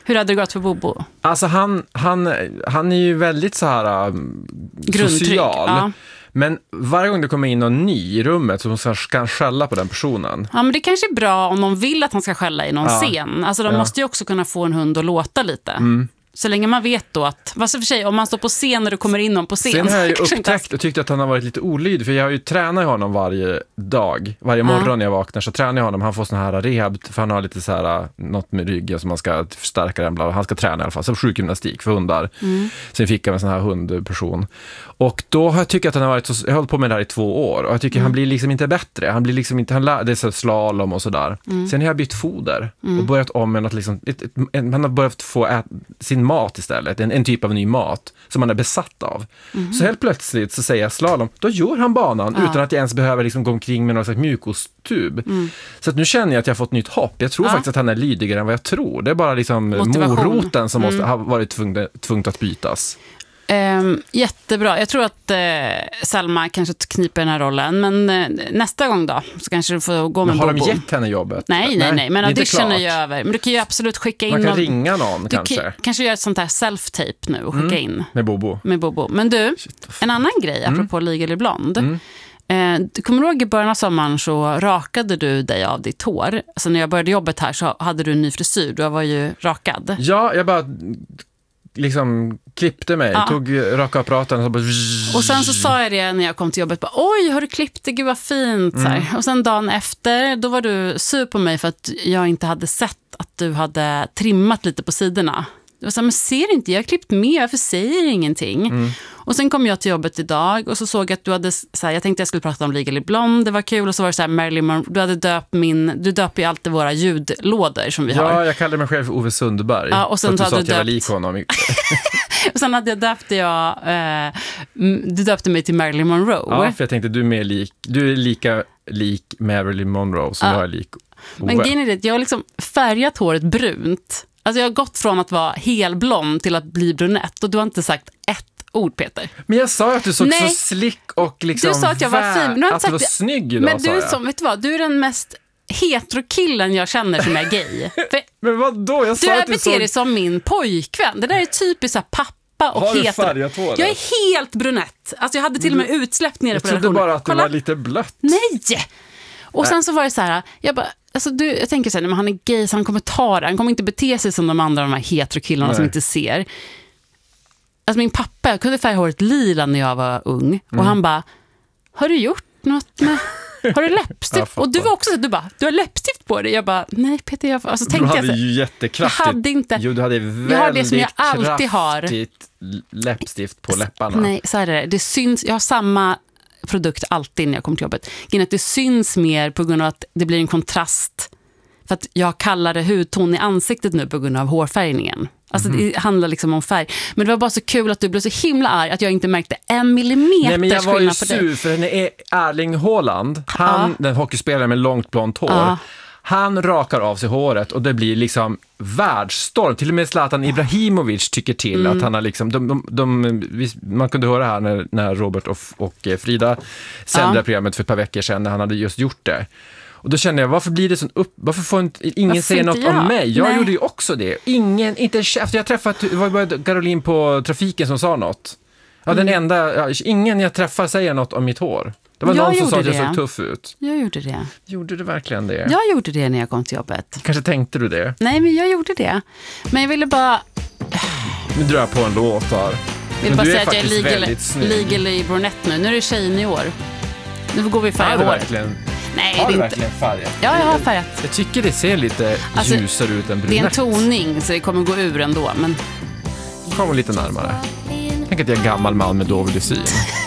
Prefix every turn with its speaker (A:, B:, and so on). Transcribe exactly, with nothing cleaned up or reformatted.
A: Hur hade det gått för Bobo?
B: Alltså han, han, han är ju väldigt så här um, social. Ja. Men varje gång det kommer in någon ny i rummet så ska han skälla på den personen.
A: Ja, men det kanske är bra om de vill att han ska skälla i någon ja. scen. Alltså de ja. måste ju också kunna få en hund att låta lite. Mm. Så länge man vet då att, vad så för sig, om man står på scen när det kommer in någon på scen.
B: Sen har jag ju upptäckt och tyckt att han har varit lite olydig. För jag har ju tränat honom varje dag. Varje morgon ja. när jag vaknar så tränar jag honom. Han får sån här rehab, för han har lite så här, något med ryggen som man ska förstärka den. Han ska träna i alla fall, så sjukgymnastik för hundar. Mm. Sen fick jag en sån här hundperson. Och då har jag tyckt att han har varit så, jag har hållit på med det här i två år. Och jag tycker mm. han blir liksom inte bättre. Han blir liksom inte, han lär, det är så slalom och sådär. Mm. Sen har jag bytt foder mm. och börjat om med något liksom, ett, ett, ett, han har börjat få ät, sin mat istället. En, en typ av ny mat som man är besatt av. Mm. Så helt plötsligt så säger jag slalom, då gör han banan ja. utan att jag ens behöver liksom gå omkring med någon slags mjukostub. Mm. Så att nu känner jag att jag har fått nytt hopp. Jag tror ja. faktiskt att han är lydigare än vad jag tror. Det är bara liksom moroten som mm. måste ha varit tvunget, tvunget att bytas.
A: Um, jättebra. Jag tror att uh, Selma kanske kniper den här rollen, men uh, nästa gång då så kanske du får gå med
B: Bobo.
A: Bobo.
B: Har de gett henne jobbet?
A: Nej, nej, nej, nej. Men audition är ju över. Men du kan ju absolut skicka in
B: Man kan
A: någon,
B: ringa någon
A: du
B: kanske.
A: Kan, kanske göra ett sånt här self-tape nu och skicka mm. in.
B: Med Bobo.
A: Med Bobo. Men du, Shit, en annan grej apropå mm. Legally Blonde. Mm. Eh, du kommer ihåg i början av sommaren så rakade du dig av ditt hår. Alltså när jag började jobbet här så hade du en ny frisyr. Du var ju rakad.
B: Ja, jag bara liksom klippte mig, ja. tog rakapparaten och så bara...
A: Och sen så sa jag det när jag kom till jobbet, bara, oj, har du klippt det? Gud vad fint. Mm. Så här. Och sen dagen efter, då var du sur på mig för att jag inte hade sett att du hade trimmat lite på sidorna. Det var så här, men ser inte, jag har klippt med, varför säger ingenting? Mm. Och sen kom jag till jobbet idag och så såg jag att du hade, så här, jag tänkte jag skulle prata om Legally Blonde, det var kul, och så var det så här, Marilyn Monroe, du hade döpt min, du döper ju alltid våra ljudlådor som vi
B: ja,
A: har.
B: Ja, jag kallade mig själv för Ove Sundberg.
A: Ja, och sen
B: för att du sa
A: du
B: att jag
A: döpt...
B: var lik honom.
A: Och sen hade jag döpt jag, eh, du döpte mig till Marilyn Monroe.
B: Ja, för jag tänkte du är, mer lik, du är lika lik Marilyn Monroe som ja. jag är lik Ove.
A: Men grejen är det, jag har liksom färgat håret brunt. Alltså jag har gått från att vara helblond till att bli brunett, och du har inte sagt ett ord, Peter.
B: Men jag sa att du såg Nej. så slick och liksom
A: du sa att jag var fin.
B: Du har att du var det. snygg idag,
A: men du, som, vet du vad, du är den mest heterokillen jag känner som är gay. För
B: men vad då? Jag sa
A: du
B: att du
A: beter dig såg... som min pojkvän. Det där är typiskt så här pappa och
B: har
A: hetero.
B: Har
A: jag är helt brunett. Alltså jag hade till och med utsläppt ner på
B: relationen. Jag trodde bara att du Kolla. var lite blött.
A: Nej! Och sen så var det så här, jag bara, alltså du, jag tänker så här, men han är gay så han kommer ta det. Han kommer inte bete sig som de andra, de här heterokillarna Nej. som inte ser. Alltså min pappa, jag kunde färga håret lila när jag var ung. Och mm. han bara, har du gjort något med... Har du läppstift? Och du var också så, du bara, du har läppstift på dig. Jag bara, nej Peter, jag... Alltså,
B: du hade jag, ju jättekraftigt.
A: Jag hade inte...
B: Jo, du hade väldigt
A: jag har det som jag alltid har.
B: läppstift på läpparna.
A: Nej, så är det. Det syns, jag har samma produkt alltid när jag kommer till jobbet. Att det syns mer på grund av att det blir en kontrast. För att jag kallar det hudton i ansiktet nu på grund av hårfärgningen. Alltså mm. det handlar liksom om färg. Men det var bara så kul att du blev så himla arg att jag inte märkte en millimeter.
B: Nej, men jag var ju sur för henne är Erling Haaland. Han, ja. den hockeyspelaren med långt blont hår. Ja. Han rakar av sig håret och det blir liksom världsstorm. Till och med Zlatan Ibrahimovic tycker till mm. att han har liksom... De, de, de, man kunde höra här när, när Robert och, och Frida sände ja. programmet för ett par veckor sedan när han hade just gjort det. Och då kände jag, varför blir det sån upp... Varför får inte, ingen varför säga något jag? om mig? Jag Nej. gjorde ju också det. Ingen, inte efter jag träffade... Det var bara Caroline på trafiken som sa något. Ja, mm. den enda... Ja, ingen jag träffar säger något om mitt hår. Det var jag någon som sa att jag det. såg tuff ut.
A: Jag gjorde det.
B: Gjorde du verkligen det?
A: Jag gjorde det när jag kom till jobbet.
B: Kanske tänkte du det?
A: Nej, men jag gjorde det. Men jag ville bara...
B: Nu drar jag på en låt här. Jag
A: vill bara säga att jag är legal, legally brunette nu. Nu är det tjejen i år. Nu går vi färga hår.
B: Verkligen...
A: Nej,
B: har
A: det
B: du
A: inte...
B: verkligen färgat?
A: Ja, jag har färgat.
B: Jag tycker det ser lite alltså, ljusare ut än brunett.
A: Det är en toning så det kommer gå ur ändå. Men...
B: Kom lite närmare. Tänk att jag är gammal man med dålig syn.